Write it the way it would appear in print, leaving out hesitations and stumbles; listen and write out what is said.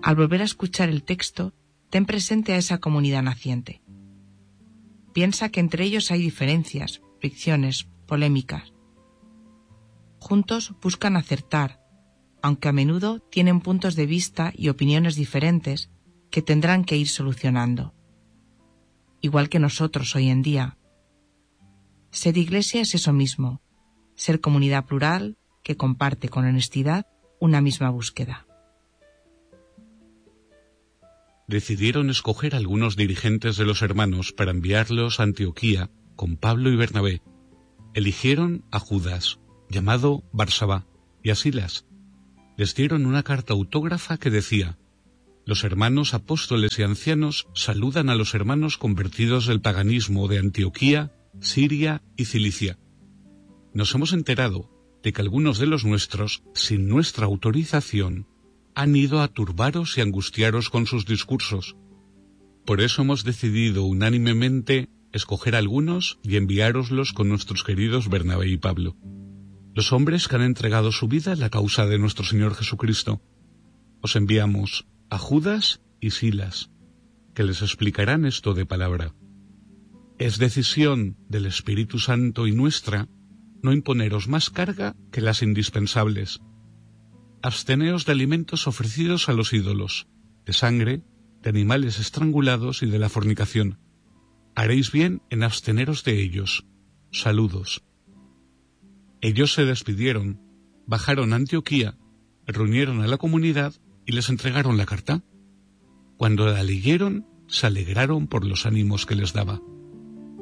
Al volver a escuchar el texto, ten presente a esa comunidad naciente. Piensa que entre ellos hay diferencias, fricciones, polémicas. Juntos buscan acertar, aunque a menudo tienen puntos de vista y opiniones diferentes que tendrán que ir solucionando. Igual que nosotros hoy en día. Ser iglesia es eso mismo, ser comunidad plural que comparte con honestidad una misma búsqueda. Decidieron escoger algunos dirigentes de los hermanos para enviarlos a Antioquía con Pablo y Bernabé. Eligieron a Judas, llamado Barsabá, y a Silas. Les dieron una carta autógrafa que decía: los hermanos apóstoles y ancianos saludan a los hermanos convertidos del paganismo de Antioquía, Siria y Cilicia. Nos hemos enterado de que algunos de los nuestros, sin nuestra autorización, han ido a turbaros y angustiaros con sus discursos. Por eso hemos decidido unánimemente escoger algunos y enviároslos con nuestros queridos Bernabé y Pablo, los hombres que han entregado su vida a la causa de nuestro Señor Jesucristo. Os enviamos a Judas y Silas, que les explicarán esto de palabra. Es decisión del Espíritu Santo y nuestra no imponeros más carga que las indispensables. Absteneos de alimentos ofrecidos a los ídolos, de sangre, de animales estrangulados y de la fornicación. Haréis bien en absteneros de ellos. Saludos. Ellos se despidieron, bajaron a Antioquía, reunieron a la comunidad y les entregaron la carta. Cuando la leyeron, se alegraron por los ánimos que les daba.